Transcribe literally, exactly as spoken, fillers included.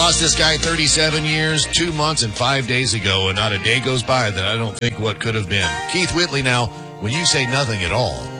lost this guy thirty-seven years, two months, and five days ago, and not a day goes by that I don't think what could have been. Keith Whitley now, when you say nothing at all,